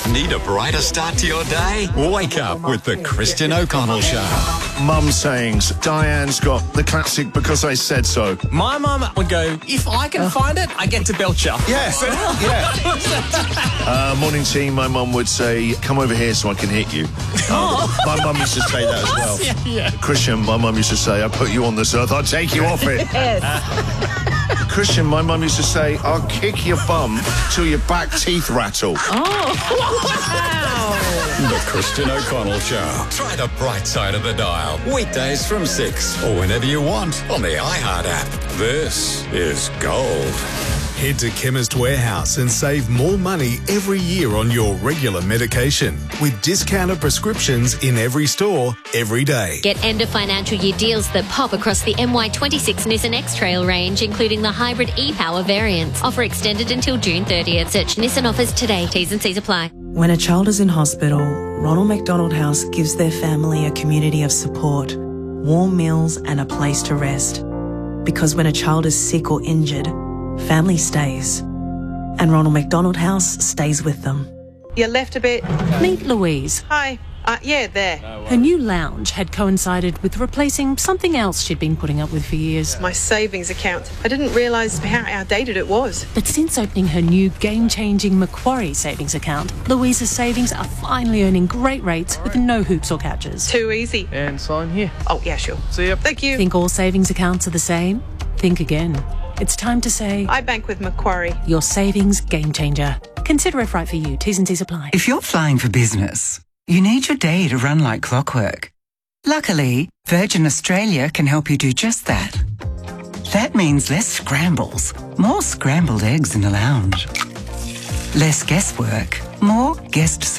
Need a brighter start to your day? Wake up with the Christian O'Connell Show. Mum sayings. Diane's got the classic "because I said so." My mum would go, if I can find it, I get to belch you. Yes, yeah. Morning team, my mum would say, "come over here so I can hit you." My mum used to say that as well. Yeah. Christian, my mum used to say, "I put you on this earth, I'll take you off it." Christian, my mum used to say, "I'll kick your bum till your back teeth rattle." The Christian O'Connell Show. Try the bright side of the dial. Weekdays from 6 or whenever you want on the iHeart app. This is gold. Head to Chemist Warehouse and save more money every year on your regular medication with discounted prescriptions in every store, every day. Get end of financial year deals that pop across the MY26 Nissan X-Trail range, including the hybrid e-Power variants. Offer extended until June 30th. Search Nissan offers today. T's and C's apply. When a child is in hospital, Ronald McDonald House gives their family a community of support, warm meals and a place to rest. Because when a child is sick or injured, family stays. And Ronald McDonald House stays with them. You left a bit. Meet Louise. Hi. Yeah, there. Her new lounge had coincided with replacing something else she'd been putting up with for years. My savings account. I didn't realise how outdated it was. But since opening her new game-changing Macquarie savings account, Louise's savings are finally earning great rates with no hoops or catches. Too easy. And sign here. Oh, yeah, sure. See ya. Thank you. Think all savings accounts are the same? Think again. It's time to say, I bank with Macquarie. your savings game changer. Consider if right for you. T's and C's apply. If you're flying for business, you need your day to run like clockwork. Luckily, Virgin Australia can help you do just that. That means less scrambles, more scrambled eggs in the lounge. Less guesswork, more guest